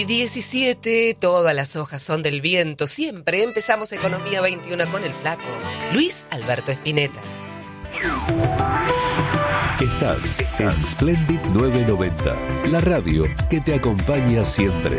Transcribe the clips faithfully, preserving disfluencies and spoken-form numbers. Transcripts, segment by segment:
diecisiete, todas las hojas son del viento. Siempre empezamos Economía veintiuno con el flaco Luis Alberto Spinetta. Estás en Splendid novecientos noventa, la radio que te acompaña siempre.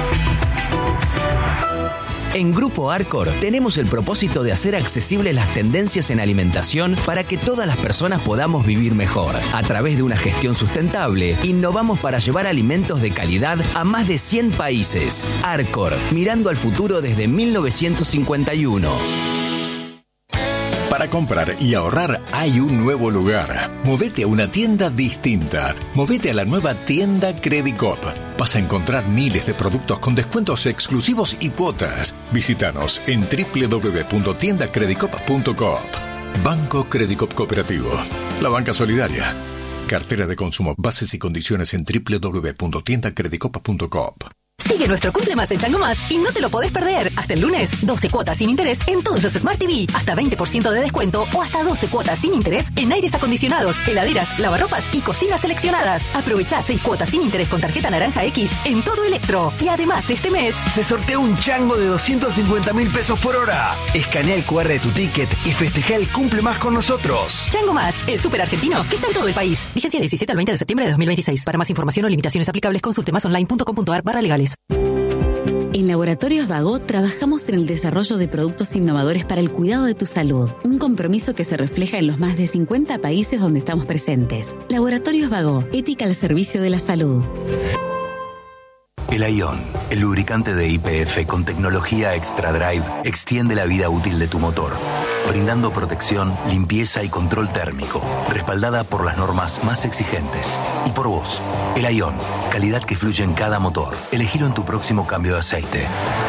En Grupo Arcor tenemos el propósito de hacer accesibles las tendencias en alimentación para que todas las personas podamos vivir mejor. A través de una gestión sustentable, innovamos para llevar alimentos de calidad a más de cien países. Arcor, mirando al futuro desde mil novecientos cincuenta y uno. Para comprar y ahorrar hay un nuevo lugar. Movete a una tienda distinta. Movete a la nueva tienda Credicop. Vas a encontrar miles de productos con descuentos exclusivos y cuotas. Visítanos en doble u doble u doble u punto tienda credicop punto coop. Banco Credicop Cooperativo. La banca solidaria. Cartera de consumo. Bases y condiciones en doble u doble u doble u punto tienda credicop punto coop. Sigue nuestro Cumple Más en Chango Más y no te lo podés perder. Hasta el lunes, doce cuotas sin interés en todos los Smart T V, hasta veinte por ciento de descuento o hasta doce cuotas sin interés en aires acondicionados, heladeras, lavarropas y cocinas seleccionadas. Aprovechá seis cuotas sin interés con tarjeta Naranja X en todo Electro. Y además este mes se sortea un chango de doscientos cincuenta mil pesos por hora. Escanea el cu erre de tu ticket y festeja el Cumple Más con nosotros. Chango Más, el súper argentino que está en todo el país. Vigencia diecisiete al veinte de septiembre de dos mil veintiséis. Para más información o limitaciones aplicables, consulte más online punto com punto ar barra legales. En Laboratorios Vago trabajamos en el desarrollo de productos innovadores para el cuidado de tu salud, un compromiso que se refleja en los más de cincuenta países donde estamos presentes. Laboratorios Vago, ética al servicio de la salud. El Ion, el lubricante de Y P F con tecnología Extra Drive, extiende la vida útil de tu motor, brindando protección, limpieza y control térmico, respaldada por las normas más exigentes. Y por vos, el Ion, calidad que fluye en cada motor. Elegilo en tu próximo cambio de aceite.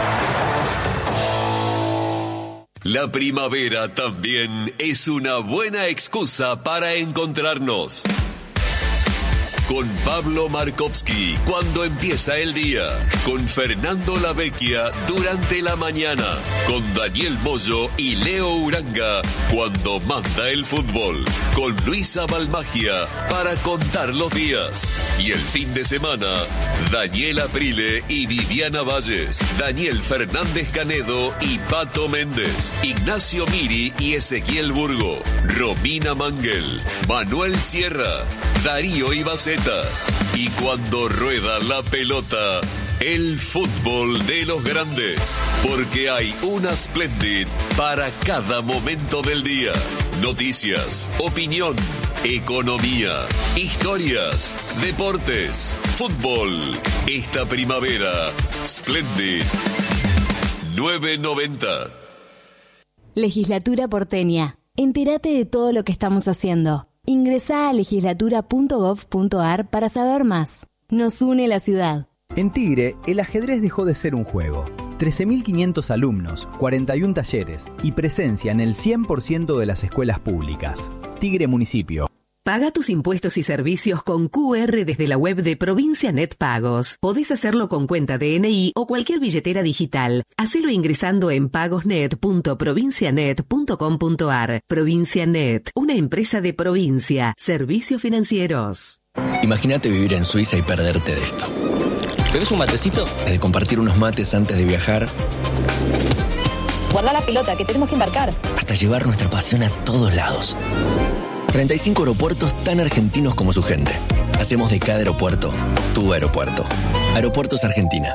La primavera también es una buena excusa para encontrarnos. Con Pablo Markovsky cuando empieza el día, con Fernando Lavecchia durante la mañana, con Daniel Moyo y Leo Uranga cuando manda el fútbol, con Luisa Balmagia para contar los días, y el fin de semana, Daniel Aprile y Viviana Valles, Daniel Fernández Canedo y Pato Méndez, Ignacio Miri y Ezequiel Burgo, Romina Manguel, Manuel Sierra, Darío Ibaceta. Y cuando rueda la pelota, el fútbol de los grandes, porque hay una Splendid para cada momento del día. Noticias, opinión, economía, historias, deportes, fútbol. Esta primavera, Splendid novecientos noventa. Legislatura porteña. Entérate de todo lo que estamos haciendo. Ingresá a legislatura punto gov punto ar para saber más. Nos une la ciudad. En Tigre, el ajedrez dejó de ser un juego. trece mil quinientos alumnos, cuarenta y uno talleres y presencia en el cien por ciento de las escuelas públicas. Tigre Municipio. Paga tus impuestos y servicios con cu erre desde la web de Provincia Net Pagos. Podés hacerlo con cuenta de ene i o cualquier billetera digital. Hacelo ingresando en pagosnet punto provincianet punto com punto ar. Provincia Net, una empresa de provincia. Servicios financieros. Imagínate vivir en Suiza y perderte de esto. ¿Tenés un matecito? De compartir unos mates antes de viajar. Guarda la pelota, que tenemos que embarcar. Hasta llevar nuestra pasión a todos lados. treinta y cinco aeropuertos tan argentinos como su gente. Hacemos de cada aeropuerto tu aeropuerto. Aeropuertos Argentina.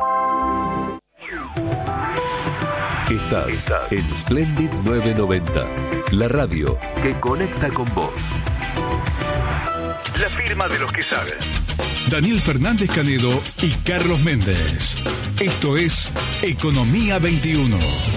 Estás, Estás en Splendid novecientos noventa, la radio que conecta con vos. La firma de los que saben. Daniel Fernández Canedo y Carlos Méndez. Esto es Economía veintiuno.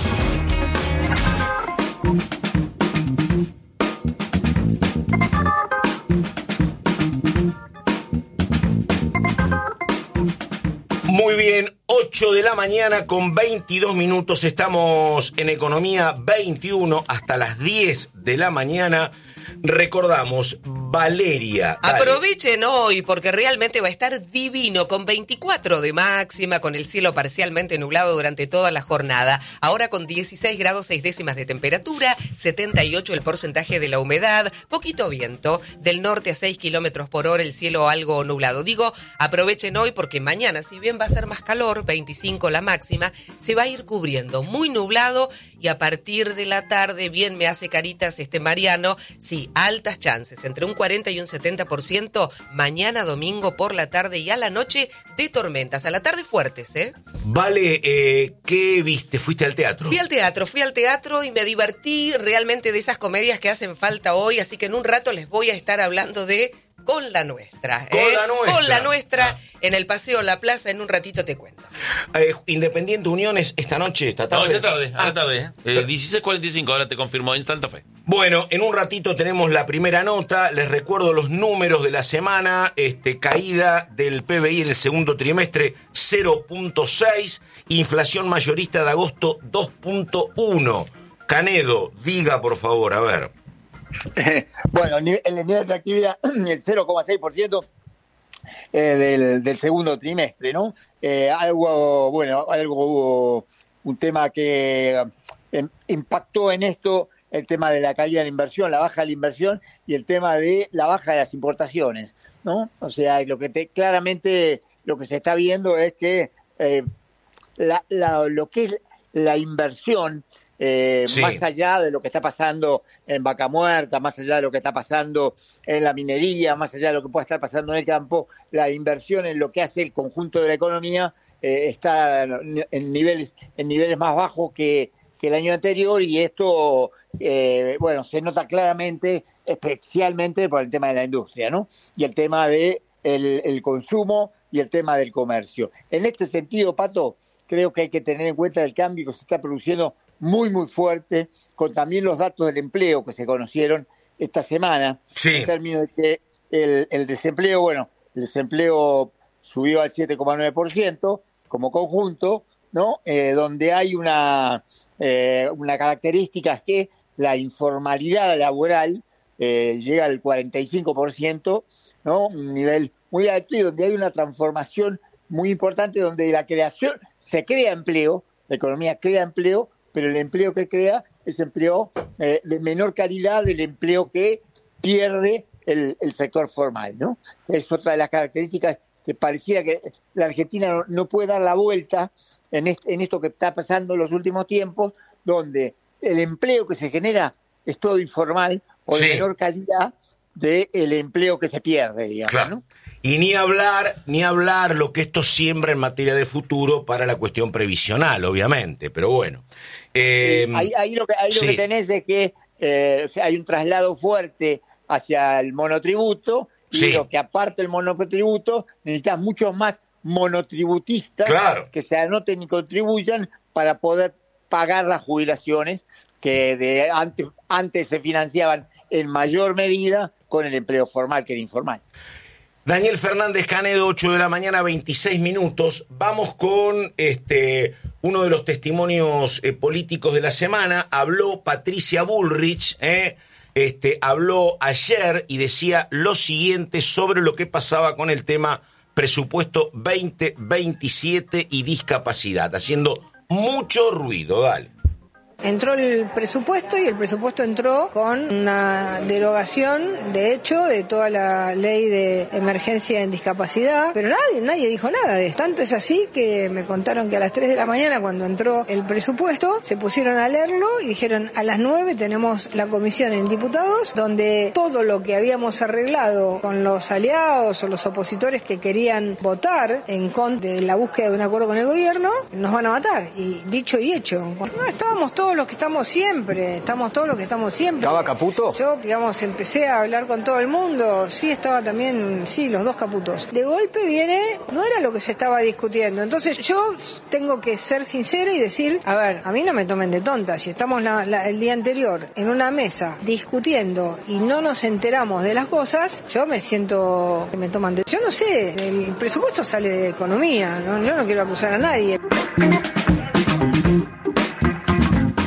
Muy bien, ocho de la mañana con veintidós minutos, estamos en Economía veintiuno hasta las diez de la mañana. Recordamos, Valeria. Dale. Aprovechen hoy porque realmente va a estar divino, con veinticuatro de máxima, con el cielo parcialmente nublado durante toda la jornada. Ahora con dieciséis grados seis décimas de temperatura, setenta y ocho el porcentaje de la humedad, poquito viento, del norte a seis kilómetros por hora, el cielo algo nublado. Digo, aprovechen hoy porque mañana, si bien va a ser más calor, veinticinco la máxima, se va a ir cubriendo, muy nublado, y a partir de la tarde, bien me hace caritas este Mariano, sí, altas chances, entre un cuarenta y un setenta por ciento, mañana domingo por la tarde y a la noche de tormentas, a la tarde fuertes, ¿eh? Vale, eh, ¿qué viste? ¿Fuiste al teatro? Fui al teatro, fui al teatro y me divertí realmente de esas comedias que hacen falta hoy, así que en un rato les voy a estar hablando de Con la Nuestra. Con ¿eh? la Nuestra. Con la Nuestra, ah. en el Paseo La Plaza, en un ratito te cuento. Eh, Independiente Unión es esta noche, esta tarde. No, esta tarde, a la tarde. Eh, dieciséis cuarenta y cinco, ahora te confirmó en Santa Fe. Bueno, en un ratito tenemos la primera nota. Les recuerdo los números de la semana. Este, caída del P B I en el segundo trimestre, cero punto seis. Inflación mayorista de agosto, dos punto uno. Canedo, diga por favor, a ver. Bueno, el nivel de actividad, el cero coma seis por ciento eh, del, del segundo trimestre, ¿no? Eh, algo, bueno, algo hubo un tema que eh, impactó en esto, el tema de la caída de la inversión, la baja de la inversión y el tema de la baja de las importaciones, ¿no? O sea, lo que te, claramente lo que se está viendo es que eh, la, la, lo que es la inversión, Eh, sí. más allá de lo que está pasando en Vaca Muerta, más allá de lo que está pasando en la minería, más allá de lo que pueda estar pasando en el campo, la inversión en lo que hace el conjunto de la economía eh, está en niveles en niveles más bajos que, que el año anterior, y esto eh, bueno, se nota claramente, especialmente por el tema de la industria, ¿no? Y el tema de el, el consumo y el tema del comercio. En este sentido, Pato, creo que hay que tener en cuenta el cambio que se está produciendo muy, muy fuerte, con también los datos del empleo que se conocieron esta semana, sí. En términos de que el, el desempleo, bueno, el desempleo subió al siete coma nueve por ciento como conjunto, ¿no? Eh, donde hay una, eh, una característica, es que la informalidad laboral eh, llega al cuarenta y cinco por ciento, ¿no? Un nivel muy alto, y donde hay una transformación muy importante, donde la creación, se crea empleo, la economía crea empleo, pero el empleo que crea es empleo eh, de menor calidad del empleo que pierde el, el sector formal, ¿no? Es otra de las características que pareciera que la Argentina no, no puede dar la vuelta en, este, en esto que está pasando en los últimos tiempos, donde el empleo que se genera es todo informal o de sí. menor calidad del empleo que se pierde, digamos, claro. ¿no? Y ni hablar, ni hablar lo que esto siembra en materia de futuro para la cuestión previsional, obviamente, pero bueno. Eh, ahí, ahí lo que, ahí sí. lo que tenés es que eh, o sea, hay un traslado fuerte hacia el monotributo, y sí. lo que aparte del monotributo, necesitas muchos más monotributistas claro. que se anoten y contribuyan para poder pagar las jubilaciones que de antes, antes se financiaban en mayor medida con el empleo formal que el informal. Daniel Fernández Canedo, ocho de la mañana, veintiséis minutos. Vamos con este uno de los testimonios eh, políticos de la semana. Habló Patricia Bullrich, eh, este, habló ayer y decía lo siguiente sobre lo que pasaba con el tema presupuesto veinte veintisiete y discapacidad, haciendo mucho ruido. Dale. Entró el presupuesto y el presupuesto entró con una derogación, de hecho, de toda la ley de emergencia en discapacidad, pero nadie nadie dijo nada de esto. Tanto es así que me contaron que a las tres de la mañana, cuando entró el presupuesto, se pusieron a leerlo y dijeron: a las nueve tenemos la comisión en diputados, donde todo lo que habíamos arreglado con los aliados o los opositores que querían votar en contra de la búsqueda de un acuerdo con el gobierno, nos van a matar. Y dicho y hecho, no estábamos todos los que estamos siempre, estamos todos los que estamos siempre. ¿Estaba Caputo? Yo, digamos, empecé a hablar con todo el mundo, sí, estaba también, sí, los dos Caputos. De golpe viene, no era lo que se estaba discutiendo, entonces yo tengo que ser sincera y decir, a ver, a mí no me tomen de tonta, si estamos la, la, el día anterior en una mesa discutiendo y no nos enteramos de las cosas, yo me siento que me toman de... Yo no sé, el presupuesto sale de economía, ¿no? Yo no quiero acusar a nadie.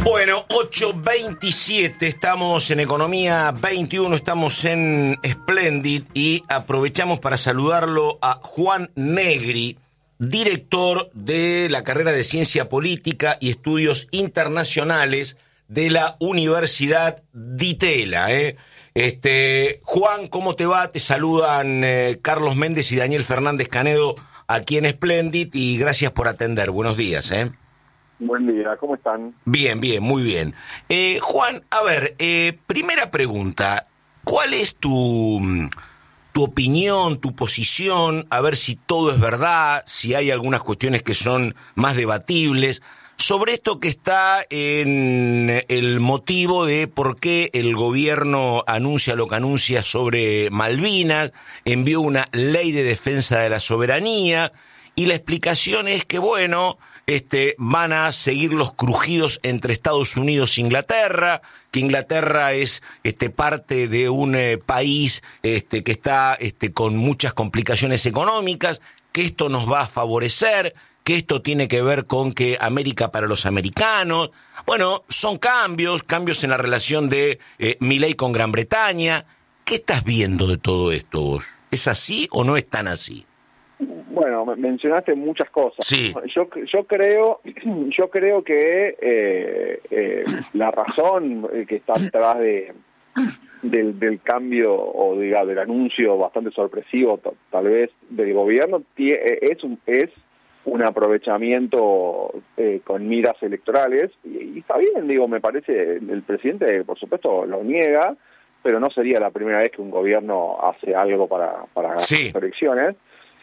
Bueno, ocho veintisiete, estamos en Economía veintiuno, estamos en Splendid y aprovechamos para saludarlo a Juan Negri, director de la carrera de Ciencia Política y Estudios Internacionales de la Universidad Di Tella. ¿eh? Este, Juan, ¿cómo te va? Te saludan eh, Carlos Méndez y Daniel Fernández Canedo aquí en Splendid y gracias por atender. Buenos días. ¿eh? Buen día, ¿cómo están? Bien, bien, muy bien. Eh, Juan, a ver, eh, primera pregunta, ¿cuál es tu, tu opinión, tu posición? A ver si todo es verdad, si hay algunas cuestiones que son más debatibles, sobre esto que está en el motivo de por qué el gobierno anuncia lo que anuncia sobre Malvinas, envió una ley de defensa de la soberanía, y la explicación es que, bueno, este, van a seguir los crujidos entre Estados Unidos e Inglaterra, que Inglaterra es este, parte de un eh, país este, que está este, con muchas complicaciones económicas, que esto nos va a favorecer, que esto tiene que ver con que América para los americanos. Bueno, son cambios, cambios en la relación de eh, Milei con Gran Bretaña. ¿Qué estás viendo de todo esto vos? ¿Es así o no es tan así? Bueno, mencionaste muchas cosas. Sí. Yo yo creo yo creo que eh, eh, la razón que está detrás de del, del cambio o diga del anuncio bastante sorpresivo t- tal vez del gobierno tie, es un es un aprovechamiento eh, con miras electorales y, y está bien, digo, me parece el presidente por supuesto lo niega, pero no sería la primera vez que un gobierno hace algo para para ganar sí. las elecciones.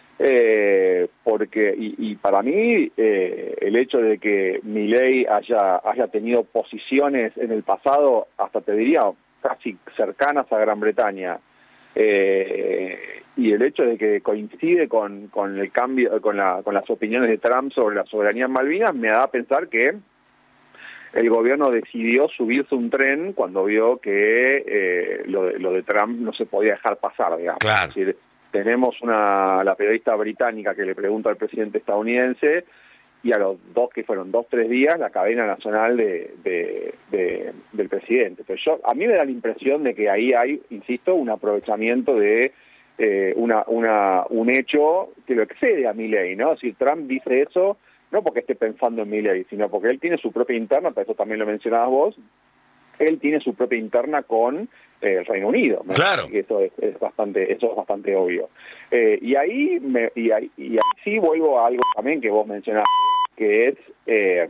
Eh, porque y, y para mí eh, el hecho de que Milei haya haya tenido posiciones en el pasado, hasta te diría casi cercanas a Gran Bretaña, eh, y el hecho de que coincide con, con el cambio, con la con las opiniones de Trump sobre la soberanía en Malvinas, me da a pensar que el gobierno decidió subirse un tren cuando vio que eh, lo, de, lo de Trump no se podía dejar pasar, digamos. Claro. Es decir, tenemos una la periodista británica que le pregunta al presidente estadounidense y a los dos que fueron dos tres días la cadena nacional de, de, de del presidente. Pero yo a mí me da la impresión de que ahí hay, insisto, un aprovechamiento de eh, una una un hecho que lo excede a Milei, ¿no? Es decir, Trump dice eso no porque esté pensando en Milei, sino porque él tiene su propia interna, para eso también lo mencionabas vos. Él tiene su propia interna con eh, el Reino Unido. Claro. Y eso es, es bastante, eso es bastante obvio. Eh, y ahí me, y ahí y ahí sí vuelvo a algo también que vos mencionaste, que es eh,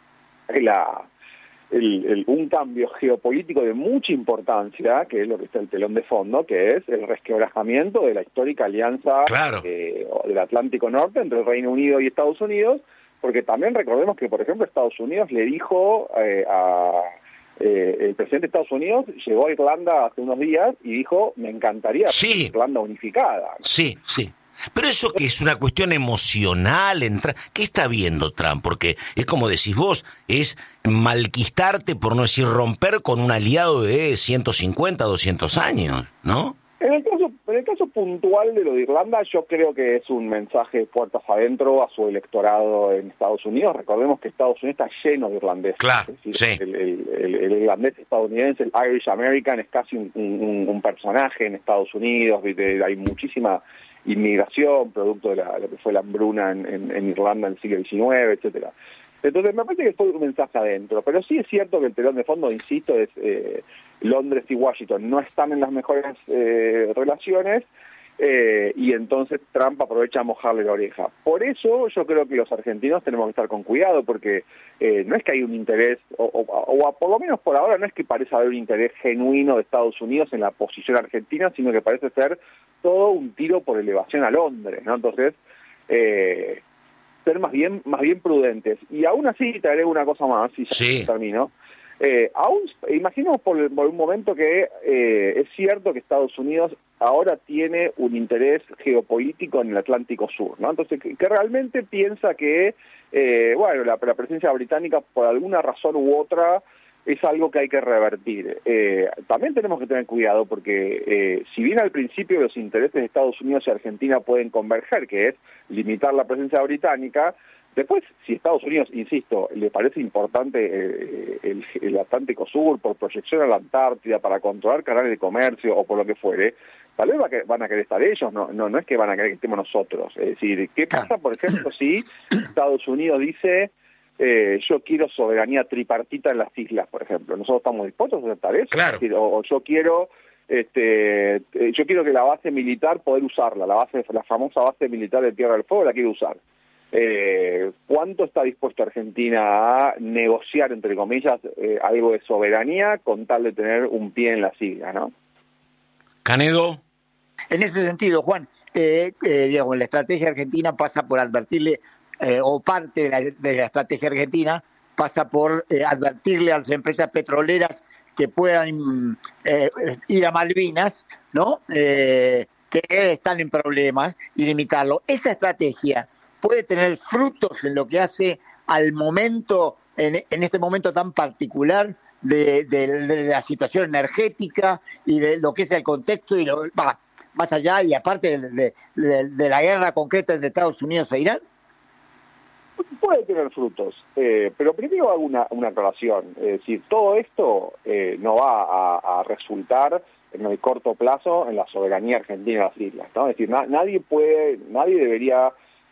la el, el, un cambio geopolítico de mucha importancia, que es lo que está el telón de fondo, que es el resquebrajamiento de la histórica alianza claro. eh, del Atlántico Norte entre el Reino Unido y Estados Unidos, porque también recordemos que, por ejemplo, Estados Unidos le dijo eh, a Eh, el presidente de Estados Unidos llegó a Irlanda hace unos días y dijo, me encantaría sí. Irlanda unificada. Sí, sí. Pero eso que es una cuestión emocional, entra... ¿qué está viendo Trump? Porque es como decís vos, es malquistarte, por no decir romper, con un aliado de ciento cincuenta, doscientos años, ¿no? En el caso, en el caso puntual de lo de Irlanda, yo creo que es un mensaje de puertas adentro a su electorado en Estados Unidos. Recordemos que Estados Unidos está lleno de irlandeses. Claro, es decir, sí. el, el, el, el irlandés estadounidense, el Irish American, es casi un, un, un personaje en Estados Unidos. Hay muchísima inmigración, producto de la, lo que fue la hambruna en, en, en Irlanda en el siglo diecinueve, etcétera. Entonces me parece que fue un mensaje adentro, pero sí es cierto que el telón de fondo, insisto, es eh, Londres y Washington no están en las mejores eh, relaciones eh, y entonces Trump aprovecha a mojarle la oreja. Por eso yo creo que los argentinos tenemos que estar con cuidado, porque eh, no es que hay un interés, o, o, o por lo menos por ahora no es que parece haber un interés genuino de Estados Unidos en la posición argentina, sino que parece ser todo un tiro por elevación a Londres, ¿no? Entonces, eh, ser más bien más bien prudentes. Y aún así, te agrego una cosa más, y ya sí. termino. Eh, aún, imaginemos por, por un momento que eh, es cierto que Estados Unidos ahora tiene un interés geopolítico en el Atlántico Sur, ¿no? Entonces, que, que realmente piensa que, eh, bueno, la, la presencia británica, por alguna razón u otra, es algo que hay que revertir. Eh, también tenemos que tener cuidado porque eh, si bien al principio los intereses de Estados Unidos y Argentina pueden converger, que es limitar la presencia británica, Después, si Estados Unidos, insisto, le parece importante eh, el, el Atlántico Sur por proyección a la Antártida para controlar canales de comercio o por lo que fuere, tal vez va que, van a querer estar ellos, no, no, no es que van a querer que estemos nosotros. Es decir, ¿qué pasa, por ejemplo, si Estados Unidos dice eh, yo quiero soberanía tripartita en las islas, por ejemplo? ¿Nosotros estamos dispuestos a aceptar eso? Claro. Es decir, o, o yo quiero... Este, yo quiero que la base militar poder usarla, la base, la famosa base militar de Tierra del Fuego la quiero usar. Eh, ¿Cuánto está dispuesto Argentina a negociar, entre comillas, eh, algo de soberanía con tal de tener un pie en las islas, ¿no? Canedo. En ese sentido, Juan, eh, eh, digamos, la estrategia argentina pasa por advertirle, eh, o parte de la, de la estrategia argentina pasa por eh, advertirle a las empresas petroleras que puedan eh, ir a Malvinas, ¿no? Eh, que están en problemas y limitarlo. Esa estrategia puede tener frutos en lo que hace al momento, en, en este momento tan particular de, de, de la situación energética y de lo que es el contexto y lo, bah, más allá y aparte de, de, de, de la guerra concreta entre Estados Unidos e Irán. Puede tener frutos, eh, pero primero hago una, una aclaración. Es decir, todo esto eh, no va a, a resultar en el corto plazo en la soberanía argentina de las islas, ¿no? Es decir, na, nadie puede, nadie debería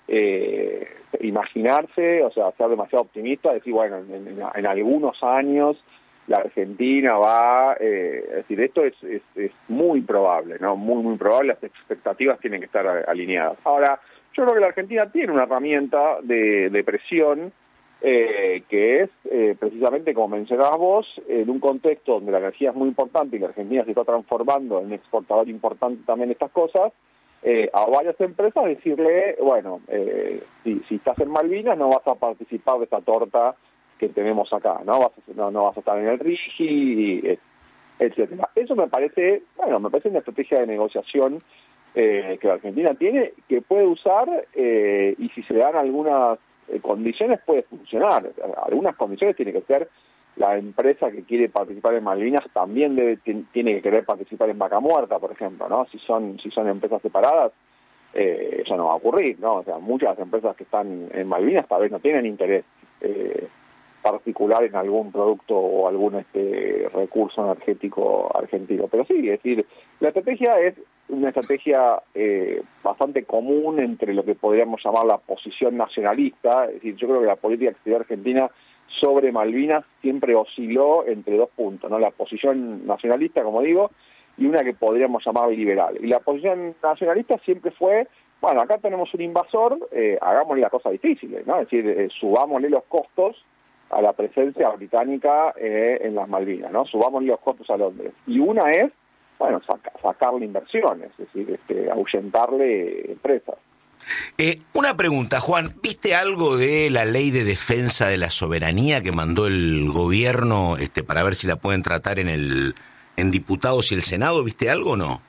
eh, imaginarse, o sea, ser demasiado optimista, decir, bueno, en, en, en algunos años la Argentina va, eh, es decir, esto es, es, es muy probable, ¿no? Muy, muy probable, las expectativas tienen que estar alineadas. Ahora, yo creo que la Argentina tiene una herramienta de, de presión eh, que es eh, precisamente, como mencionabas vos, en un contexto donde la energía es muy importante y la Argentina se está transformando en un exportador importante también de estas cosas, eh, a varias empresas decirle, bueno, eh, si, si estás en Malvinas no vas a participar de esta torta que tenemos acá, no vas a, no, no vas a estar en el RIGI, y, etcétera. Eso me parece, bueno, me parece una estrategia de negociación Eh, que la Argentina tiene, que puede usar eh, y si se le dan algunas eh, condiciones puede funcionar. Algunas condiciones tiene que ser la empresa que quiere participar en Malvinas también debe, t- tiene que querer participar en Vaca Muerta, por ejemplo, ¿no? Si son si son empresas separadas, eh, eso no va a ocurrir, ¿no? O sea, muchas empresas que están en Malvinas tal vez no tienen interés eh, particular en algún producto o algún este recurso energético argentino. Pero sí, es decir, la estrategia es una estrategia eh, bastante común entre lo que podríamos llamar la posición nacionalista. Es decir, yo creo que la política exterior argentina sobre Malvinas siempre osciló entre dos puntos, ¿no? La posición nacionalista, como digo, y una que podríamos llamar liberal. Y la posición nacionalista siempre fue, bueno, acá tenemos un invasor, eh, hagámosle las cosas difíciles, ¿no? Es decir, eh, subámosle los costos a la presencia británica eh, en las Malvinas, ¿no? Subámosle los costos a Londres. Y una es, bueno, saca, sacarle inversiones, es decir, este, ahuyentarle empresas. Eh, una pregunta, Juan, ¿viste algo de la ley de defensa de la soberanía que mandó el gobierno este, para ver si la pueden tratar en el en diputados y el Senado? ¿Viste algo o no?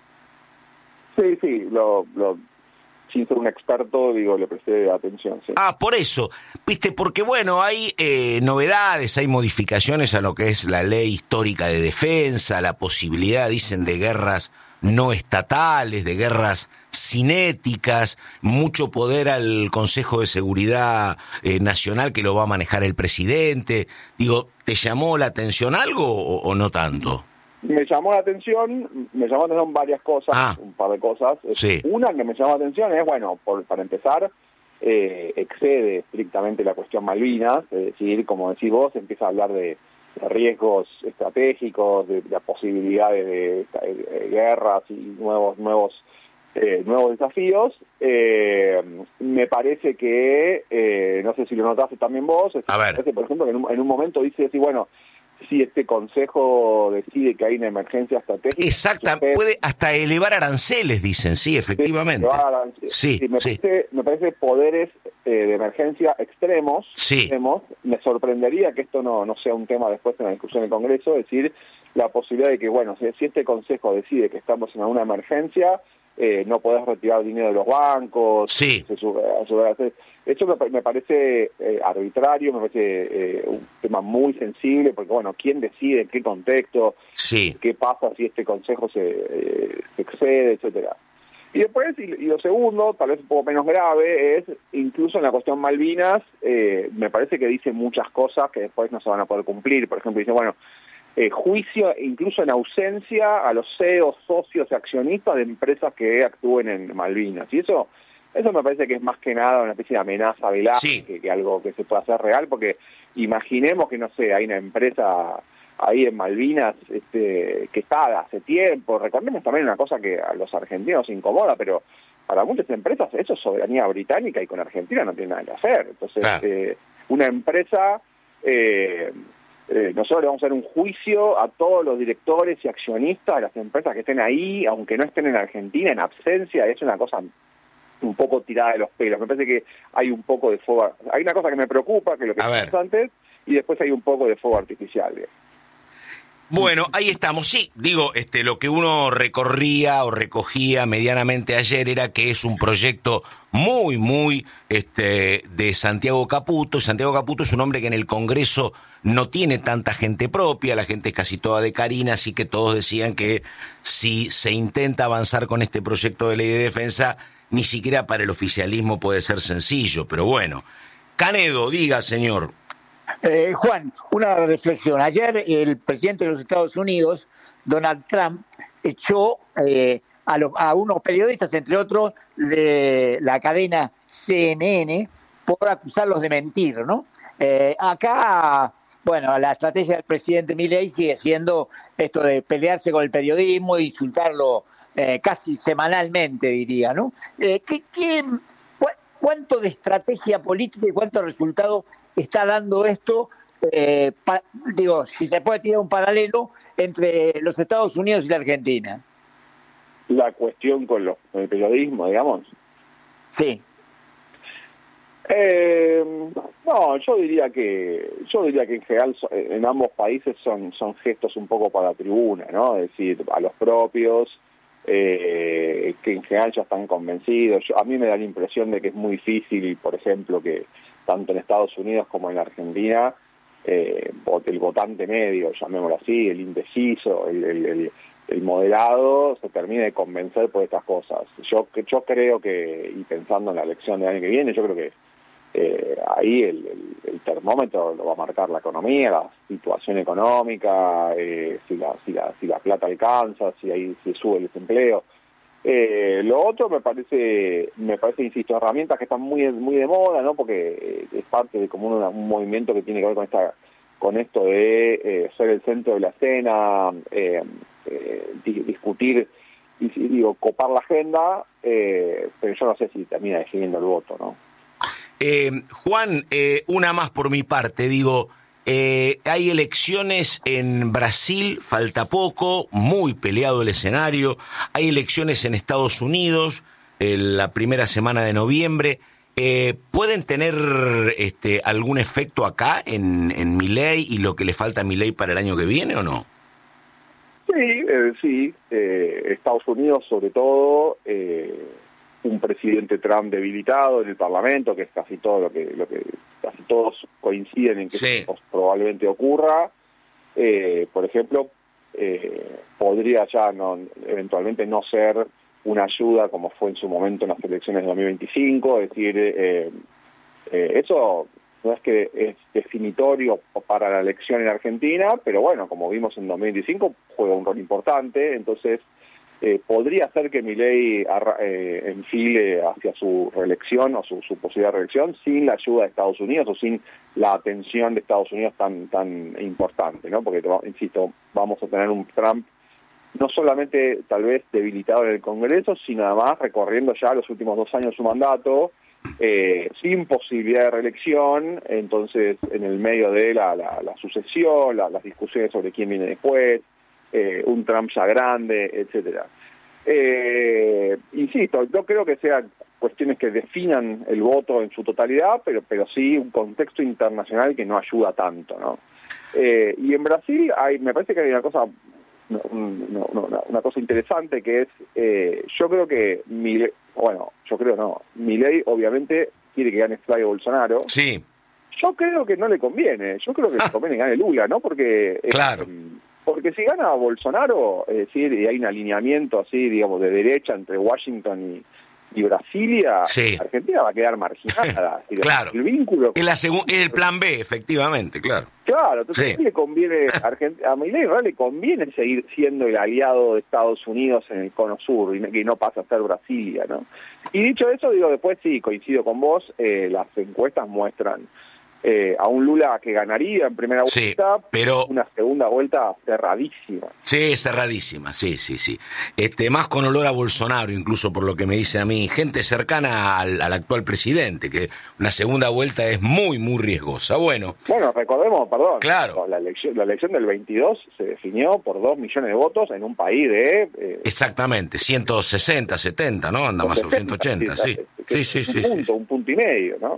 Sí, sí, lo, lo, sin ser un experto, digo, le presté atención. Sí. Ah, por eso, viste, porque bueno, hay eh, novedades, hay modificaciones a lo que es la ley histórica de defensa, la posibilidad, dicen, de guerras no estatales, de guerras cinéticas, mucho poder al Consejo de Seguridad eh, Nacional que lo va a manejar el presidente. Digo, ¿te llamó la atención algo o, o no tanto? Me llamó la atención, me llamó la atención varias cosas, ah, un par de cosas. Sí. Una que me llamó la atención es, bueno, por, para empezar, eh, excede estrictamente la cuestión Malvinas, es decir, como decís vos, empieza a hablar de, de riesgos estratégicos, de, de las posibilidades de, de, de guerras y nuevos nuevos eh, nuevos desafíos. Eh, me parece que, eh, no sé si lo notaste también vos, es, a ver. Me parece, por ejemplo, que en un, en un momento dice así, bueno, si este consejo decide que hay una emergencia estratégica... Exacta, usted, puede hasta elevar aranceles, dicen, sí, efectivamente. Sí, sí, me, sí. Parece, me parece poderes eh, de emergencia extremos, sí. extremos. Me sorprendería que esto no, no sea un tema después en la discusión del Congreso, es decir, la posibilidad de que, bueno, si, si este consejo decide que estamos en alguna emergencia, eh, no podés retirar dinero de los bancos... Sí. Se sube, a sube, a sube, Eso me, me parece eh, arbitrario, me parece eh, un tema muy sensible, porque, bueno, ¿quién decide en qué contexto? Sí. ¿Qué pasa si este consejo se, eh, se excede, etcétera? Y después, y, y lo segundo, tal vez un poco menos grave, es incluso en la cuestión Malvinas, eh, me parece que dice muchas cosas que después no se van a poder cumplir. Por ejemplo, dice, bueno, eh, juicio incluso en ausencia a los C E Os, socios y accionistas de empresas que actúen en Malvinas. Y eso eso me parece que es más que nada una especie de amenaza velada, sí. que, que algo que se pueda hacer real, porque imaginemos que, no sé, hay una empresa ahí en Malvinas este, que está hace tiempo. Recordemos también una cosa que a los argentinos incomoda, pero para muchas empresas eso es soberanía británica y con Argentina no tiene nada que hacer. Entonces, claro. eh, una empresa... Eh, Eh, nosotros le vamos a hacer un juicio a todos los directores y accionistas de las empresas que estén ahí, aunque no estén en Argentina, en absencia. Es una cosa un poco tirada de los pelos. Me parece que hay un poco de fuego. Hay una cosa que me preocupa, que es lo que dijimos antes, y después hay un poco de fuego artificial. ¿Bien? Bueno, ahí estamos. Sí, digo, este, lo que uno recorría o recogía medianamente ayer era que es un proyecto muy, muy este, de Santiago Caputo. Santiago Caputo es un hombre que en el Congreso no tiene tanta gente propia, la gente es casi toda de Karina, así que todos decían que si se intenta avanzar con este proyecto de ley de defensa, ni siquiera para el oficialismo puede ser sencillo, pero bueno. Canedo, diga, señor. Eh, Juan, una reflexión. Ayer el presidente de los Estados Unidos, Donald Trump, echó eh, a, los, a unos periodistas, entre otros, de la cadena C N N, por acusarlos de mentir, ¿no? Eh, acá, bueno, la estrategia del presidente Milei sigue siendo esto de pelearse con el periodismo e insultarlo eh, casi semanalmente, diría, ¿no? Eh, ¿qué, qué, cu- ¿Cuánto de estrategia política y cuánto resultado está dando esto? Eh, pa, digo, si se puede tirar un paralelo entre los Estados Unidos y la Argentina. La cuestión con, los, con el periodismo, digamos. Sí. Eh, no, yo diría que yo diría que en general en ambos países son son gestos un poco para la tribuna, ¿no? Es decir, a los propios eh, que en general ya están convencidos. Yo, a mí me da la impresión de que es muy difícil, por ejemplo, que tanto en Estados Unidos como en Argentina eh, el votante medio, llamémoslo así, el indeciso, el, el, el, el moderado, se termine de convencer por estas cosas. Yo yo creo que, y pensando en la elección del año que viene, yo creo que Eh, ahí el, el, el termómetro lo va a marcar la economía, la situación económica, eh, si la si la si la plata alcanza, si ahí si sube el desempleo. Eh, lo otro me parece me parece insisto herramientas que están muy muy de moda, ¿no? Porque es parte de como un, un movimiento que tiene que ver con esta con esto de eh, ser el centro de la escena, eh, eh, discutir y digo copar la agenda, eh, pero yo no sé si termina definiendo el voto, ¿no? Eh, Juan, eh, una más por mi parte, digo, eh, hay elecciones en Brasil, falta poco, muy peleado el escenario, hay elecciones en Estados Unidos, eh, la primera semana de noviembre, eh, ¿pueden tener este, algún efecto acá en, en Milei y lo que le falta a Milei para el año que viene o no? Sí, eh, sí, eh, Estados Unidos sobre todo... Eh... un presidente Trump debilitado en el Parlamento, que es casi todo lo que lo que casi todos coinciden en que sí. probablemente ocurra. Eh, por ejemplo, eh, podría ya no eventualmente no ser una ayuda como fue en su momento en las elecciones de dos mil veinticinco, es decir, eh, eh, eso no es que es definitorio para la elección en Argentina, pero bueno, como vimos en dos mil veinticinco, juega un rol importante, entonces Eh, podría ser que Milei eh, enfile hacia su reelección o su, su posibilidad de reelección sin la ayuda de Estados Unidos o sin la atención de Estados Unidos tan tan importante, ¿no? Porque, insisto, vamos a tener un Trump no solamente tal vez debilitado en el Congreso, sino además recorriendo ya los últimos dos años su mandato, eh, sin posibilidad de reelección, entonces en el medio de la, la, la sucesión, la, las discusiones sobre quién viene después, Eh, un Trump ya grande, etcétera. Eh, insisto, no creo que sean cuestiones que definan el voto en su totalidad, pero pero sí un contexto internacional que no ayuda tanto, ¿no? Eh, y en Brasil hay, me parece que hay una cosa, no, no, no, una cosa interesante que es, eh, yo creo que Milei, bueno, yo creo no, Milei obviamente quiere que gane Jair Bolsonaro. Sí. Yo creo que no le conviene, yo creo que ah. le conviene que gane Lula, ¿no? Porque claro. Eh, Porque si gana Bolsonaro, es decir, y hay un alineamiento así, digamos, de derecha entre Washington y, y Brasilia, sí. Argentina va a quedar marginada. Claro. El vínculo... Es, la segu- es el plan B, efectivamente, claro. Claro, entonces Sí. le conviene, a, Argent- a Milei no le conviene seguir siendo el aliado de Estados Unidos en el cono sur y no- que no pasa a ser Brasilia, ¿no? Y dicho eso, digo, después sí, coincido con vos, eh, las encuestas muestran eh, a un Lula que ganaría en primera Sí, vuelta, pero- una segunda vuelta cerradísima. Sí, cerradísima, sí, sí, sí. Este, más con olor a Bolsonaro, incluso por lo que me dice a mí, gente cercana al, al actual presidente, que una segunda vuelta es muy, muy riesgosa. Bueno, Bueno, recordemos, perdón, Claro. la elección, la elección del veintidós se definió por dos millones de votos en un país de... eh, exactamente, ciento sesenta, setenta, ¿no? Anda más o ciento ochenta, sí. Sí, sí, sí, un sí. punto, un punto y medio, ¿no?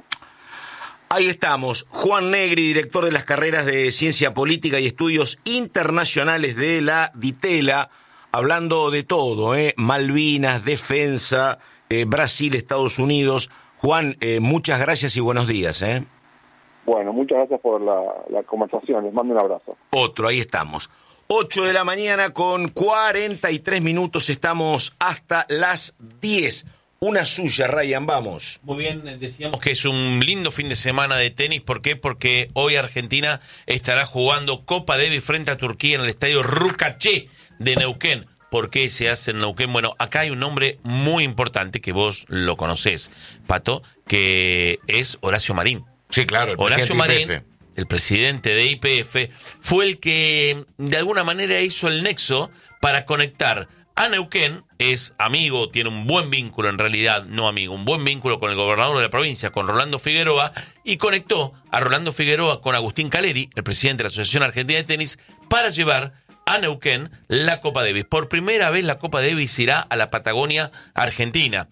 Ahí estamos, Juan Negri, director de las carreras de Ciencia Política y Estudios Internacionales de la DITELA, hablando de todo, ¿eh? Malvinas, defensa, eh, Brasil, Estados Unidos. Juan, eh, muchas gracias y buenos días, ¿eh? Bueno, muchas gracias por la, la conversación, les mando un abrazo. Otro, ahí estamos. ocho de la mañana con cuarenta y tres minutos, estamos hasta las diez. Una suya, Ryan, vamos. Muy bien, decíamos que es un lindo fin de semana de tenis. ¿Por qué? Porque hoy Argentina estará jugando Copa Davis frente a Turquía en el estadio Rukache de Neuquén. ¿Por qué se hace en Neuquén? Bueno, acá hay un nombre muy importante que vos lo conocés, Pato, que es Horacio Marín. Sí, claro, el Horacio presidente de Marín, I P F. el presidente de I P F, fue el que de alguna manera hizo el nexo para conectar a Neuquén. Es amigo, tiene un buen vínculo, en realidad, no amigo, un buen vínculo con el gobernador de la provincia, con Rolando Figueroa, y conectó a Rolando Figueroa con Agustín Caleri, el presidente de la Asociación Argentina de Tenis, para llevar a Neuquén la Copa Davis. Por primera vez la Copa Davis irá a la Patagonia Argentina.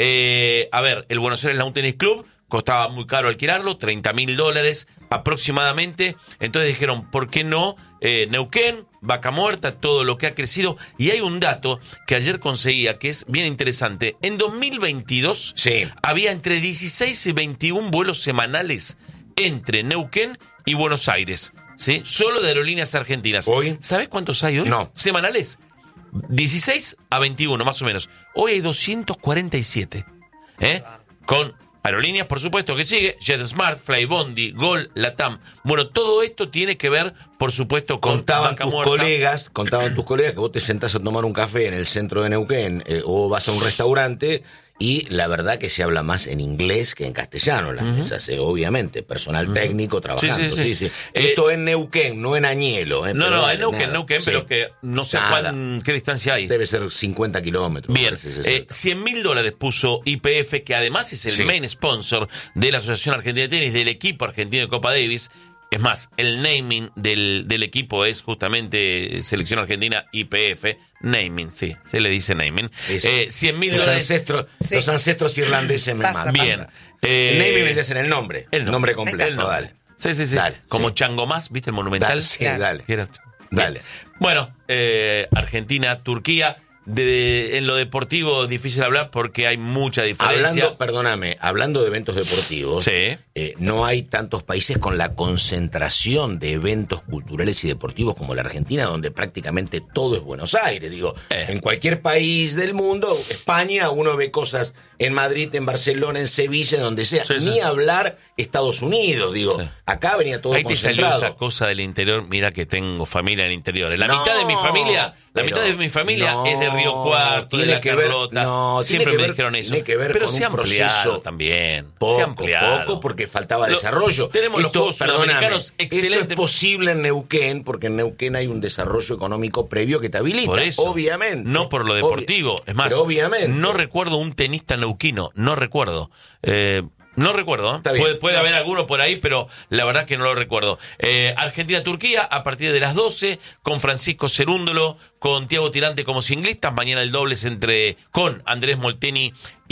Eh, a ver, el Buenos Aires Lawn Tennis Club costaba muy caro alquilarlo, treinta mil dólares aproximadamente. Entonces dijeron, ¿por qué no eh, Neuquén, Vaca Muerta, todo lo que ha crecido? Y hay un dato que ayer conseguía que es bien interesante. En dos mil veintidós sí. había entre dieciséis y veintiún vuelos semanales entre Neuquén y Buenos Aires, ¿sí? Solo de aerolíneas argentinas. ¿Hoy? ¿Sabes cuántos hay hoy? No. Semanales. dieciséis a veintiuno, más o menos. Hoy hay doscientos cuarenta y siete. ¿Eh? Con aerolíneas, por supuesto, que sigue, JetSmart, Flybondi, Gol, Latam. Bueno, todo esto tiene que ver, por supuesto, con Contaban Vaca tus Muerta. colegas, contaban tus colegas que vos te sentás a tomar un café en el centro de Neuquén eh, o vas a un restaurante y la verdad que se habla más en inglés que en castellano en las Uh-huh. mesas, eh, obviamente, personal Uh-huh. técnico trabajando. Sí, sí, sí. sí, sí. Eh, Esto en Neuquén, no en Añelo. Eh, No, pero no, dale, en Neuquén, nada. Neuquén, Sí. pero que no sé Nada. cuán, qué distancia hay. Debe ser cincuenta kilómetros. Bien, parece, sesenta. eh, cien mil dólares puso I P F, que además es el Sí. main sponsor de la Asociación Argentina de Tenis, del equipo argentino de Copa Davis. Es más, el naming del, del equipo es justamente Selección Argentina I P F. Naming, sí, se le dice naming. Es- Eh, cien mil los dólares. ancestros, Sí. los ancestros irlandeses me Pasa, matan. Bien. pasa. Eh, El naming me dicen el nombre. el El nombre. nombre completo, el nombre. dale. Sí, sí, sí. Dale, Como sí. Chango Más, ¿viste el monumental? Dale, sí, dale. Era- Dale. Bueno, eh, Argentina, Turquía. De, en lo deportivo es difícil hablar porque hay mucha diferencia. Hablando, perdóname, hablando de eventos deportivos, Sí. eh, no hay tantos países con la concentración de eventos culturales y deportivos como la Argentina, donde prácticamente todo es Buenos Aires. Digo, Eh. en cualquier país del mundo, España, uno ve cosas en Madrid, en Barcelona, en Sevilla, en donde sea. Sí, sí, Ni sí. hablar Estados Unidos, digo, Sí. acá venía todo Ahí te salió concentrado. esa cosa del interior. Mira que tengo familia en el interior. La No, mitad de mi familia, la pero mitad de mi familia no, es de Río Cuarto, de tiene La que ver- Carlota. no, tiene Siempre que me ver- dijeron eso. tiene que ver pero con se ha un ampliado proceso también. Poco, se ha ampliado. poco, porque faltaba Lo- desarrollo. tenemos los Esto, Juegos perdóname, Sudamericanos Esto excelentes. es posible en Neuquén, porque en Neuquén hay un desarrollo económico previo que te habilita. Por eso. Obviamente. No por lo deportivo. Obvi- es más, pero obviamente. no recuerdo un tenista neuquino. No recuerdo. Eh, no recuerdo. ¿eh? Está bien. Puede, puede haber alguno por ahí, pero la verdad que no lo recuerdo. Eh, Argentina-Turquía a partir de las doce, con Francisco Cerúndolo, con Tiago Tirante como singlistas. Mañana el dobles entre con Andrés Molteni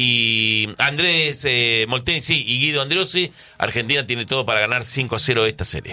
y Andrés eh, Molteni, sí, y Guido Androssi. Argentina tiene todo para ganar cinco a cero esta serie.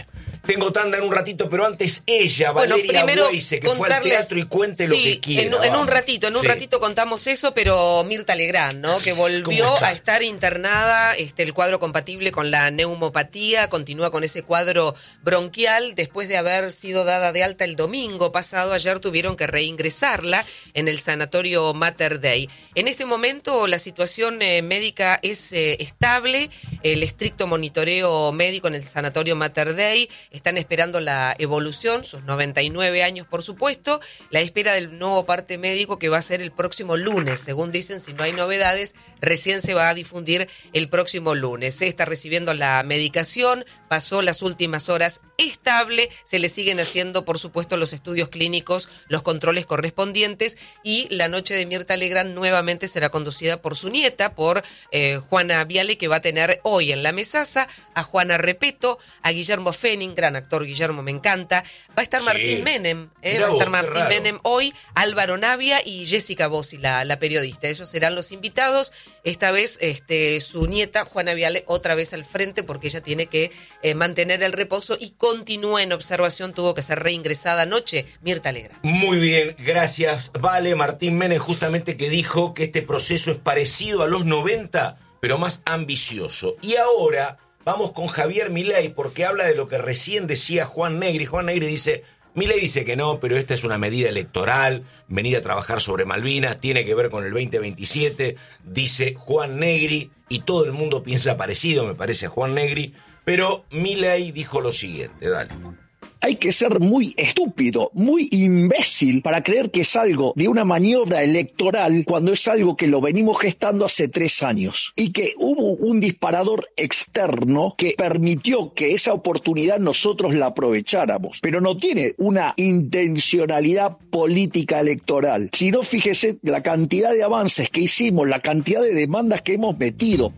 Tengo tanda en un ratito, pero antes ella, bueno, Valeria primero Weise, que fue al teatro y cuente sí, lo que quiera. En, en un ratito, en un sí. ratito contamos eso, pero Mirta Legrand, ¿no? Que volvió a estar internada, este, el cuadro compatible con la neumopatía, continúa con ese cuadro bronquial, después de haber sido dada de alta el domingo pasado, ayer tuvieron que reingresarla en el sanatorio Mater Dei. En este momento la situación eh, médica es eh, estable, el estricto monitoreo médico en el sanatorio Mater Dei. Están esperando la evolución, sus noventa y nueve años por supuesto, la espera del nuevo parte médico que va a ser el próximo lunes, según dicen, si no hay novedades, recién se va a difundir el próximo lunes. Se está recibiendo la medicación, pasó las últimas horas estable, se le siguen haciendo por supuesto los estudios clínicos, los controles correspondientes, y la noche de Mirta Legrand nuevamente será conducida por su nieta, por eh, Juana Viale, que va a tener hoy en la mesaza a Juana Repeto, a Guillermo Fenning, gran actor Guillermo, me encanta. Va a estar sí. Martín Menem, eh, va a estar Martín Menem hoy, Álvaro Navia y Jessica Bossi, la, la periodista. Ellos serán los invitados. Esta vez este, su nieta, Juana Viale, otra vez al frente porque ella tiene que eh, mantener el reposo y continúa en observación. Tuvo que ser reingresada anoche Mirta Legrand. Muy bien, gracias. Vale, Martín Menem justamente que dijo que este proceso es parecido a los noventa, pero más ambicioso. Y ahora vamos con Javier Milei, porque habla de lo que recién decía Juan Negri. Juan Negri dice, Milei dice que no, pero esta es una medida electoral, venir a trabajar sobre Malvinas, tiene que ver con el veinte veintisiete, dice Juan Negri, y todo el mundo piensa parecido, me parece, a Juan Negri, pero Milei dijo lo siguiente, dale. Hay que ser muy estúpido, muy imbécil para creer que es algo de una maniobra electoral cuando es algo que lo venimos gestando hace tres años y que hubo un disparador externo que permitió que esa oportunidad nosotros la aprovecháramos, pero no tiene una intencionalidad política electoral, sino fíjese la cantidad de avances que hicimos, la cantidad de demandas que hemos metido.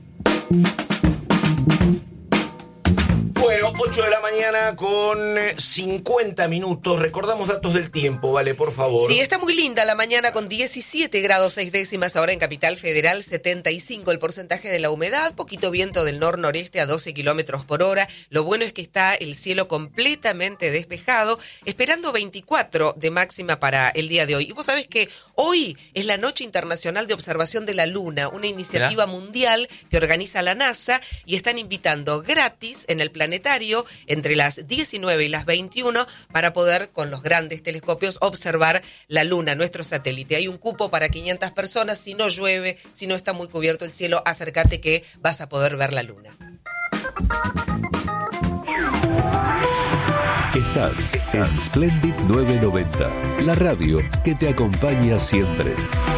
Bueno, ocho de la mañana con cincuenta minutos. Recordamos datos del tiempo, ¿vale? Por favor. Sí, está muy linda la mañana con diecisiete grados seis décimas ahora en Capital Federal, setenta y cinco el porcentaje de la humedad, poquito viento del nor-noreste a doce kilómetros por hora. Lo bueno es que está el cielo completamente despejado, esperando veinticuatro de máxima para el día de hoy. Y vos sabés que hoy es la Noche Internacional de Observación de la Luna, una iniciativa ¿Mira? mundial que organiza la NASA y están invitando gratis en el planetario entre las diecinueve y las veintiuno para poder con los grandes telescopios observar la Luna, nuestro satélite. Hay un cupo para quinientas personas, si no llueve, si no está muy cubierto el cielo, acércate que vas a poder ver la Luna. Estás en Splendid novecientos noventa, la radio que te acompaña siempre.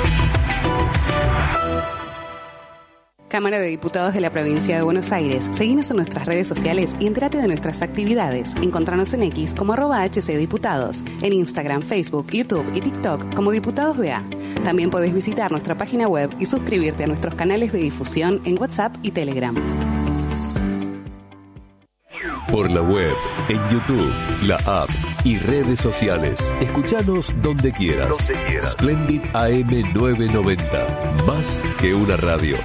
Cámara de Diputados de la Provincia de Buenos Aires. Seguinos en nuestras redes sociales y entérate de nuestras actividades. Encontranos en X como arroba hcdiputados, en Instagram, Facebook, YouTube y TikTok como Diputados B A. También podés visitar nuestra página web y suscribirte a nuestros canales de difusión en WhatsApp y Telegram. Por la web, en YouTube, la app y redes sociales. Escuchanos donde quieras. Donde quieras. Splendid A M novecientos noventa. Más que una radio.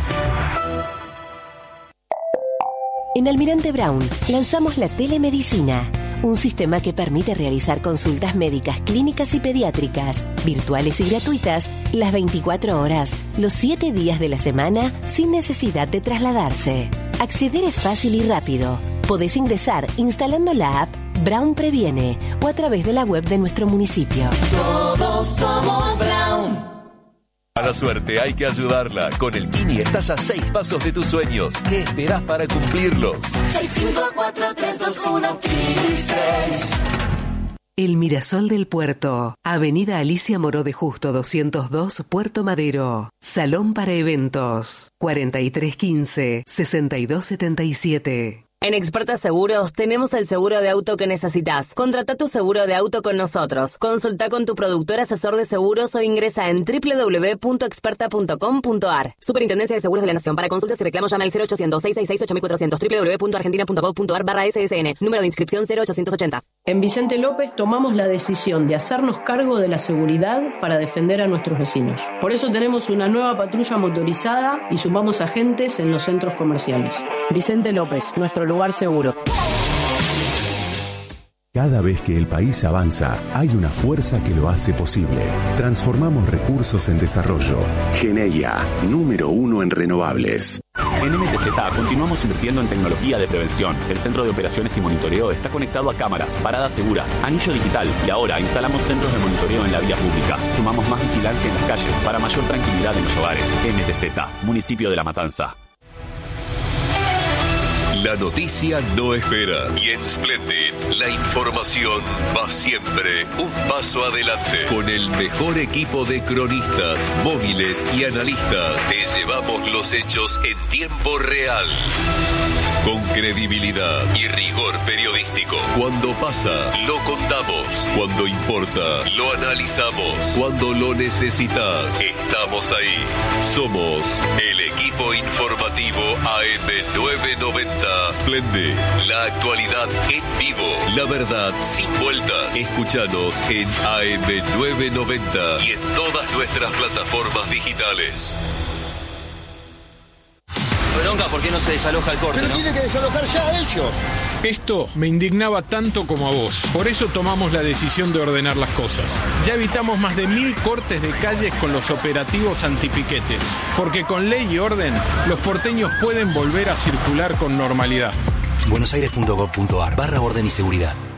En Almirante Brown lanzamos la telemedicina, un sistema que permite realizar consultas médicas, clínicas y pediátricas, virtuales y gratuitas, las veinticuatro horas, los siete días de la semana, sin necesidad de trasladarse. Acceder es fácil y rápido. Podés ingresar instalando la app Brown Previene o a través de la web de nuestro municipio. Todos somos Brown. A la suerte hay que ayudarla. Con el Mini estás a seis pasos de tus sueños. ¿Qué esperás para cumplirlos? seis cinco cuatro tres dos uno seis. El Mirasol del Puerto. Avenida Alicia Moró de Justo doscientos dos, Puerto Madero. Salón para eventos. cuarenta y tres quince, sesenta y dos setenta y siete. En Experta Seguros tenemos el seguro de auto que necesitas. Contrata tu seguro de auto con nosotros. Consulta con tu productor asesor de seguros o ingresa en doble u doble u doble u punto experta punto com punto a r. Superintendencia de Seguros de la Nación. Para consultas y reclamos llama al cero ochocientos, seiscientos sesenta y seis, ocho mil cuatrocientos. doble u doble u doble u punto argentina punto gov punto a r barra S S N. Número de inscripción cero ochocientos ochenta. En Vicente López tomamos la decisión de hacernos cargo de la seguridad para defender a nuestros vecinos. Por eso tenemos una nueva patrulla motorizada y sumamos agentes en los centros comerciales. Vicente López, nuestro lugar seguro. Cada vez que el país avanza, hay una fuerza que lo hace posible. Transformamos recursos en desarrollo. Geneia, número uno en renovables. En M T Z continuamos invirtiendo en tecnología de prevención. El centro de operaciones y monitoreo está conectado a cámaras, paradas seguras, anillo digital y ahora instalamos centros de monitoreo en la vía pública. Sumamos más vigilancia en las calles para mayor tranquilidad en los hogares. M T Z, municipio de La Matanza. La noticia no espera y en Splendid la información va siempre un paso adelante. Con el mejor equipo de cronistas, móviles y analistas te llevamos los hechos en tiempo real. Con credibilidad y rigor periodístico. Cuando pasa, lo contamos. Cuando importa, lo analizamos. Cuando lo necesitas, estamos ahí. Somos el equipo informativo A M novecientos noventa. Splendid, la actualidad en vivo. La verdad sin vueltas. Escúchanos en A M novecientos noventa y en todas nuestras plataformas digitales. Bronca, ¿por qué no se desaloja el corte? Pero ¿no? tienen que desalojar ya ellos. Esto me indignaba tanto como a vos. Por eso tomamos la decisión de ordenar las cosas. Ya evitamos más de mil cortes de calles con los operativos antipiquetes. Porque con ley y orden, los porteños pueden volver a circular con normalidad. buenosaires punto gov punto ar barra orden y seguridad.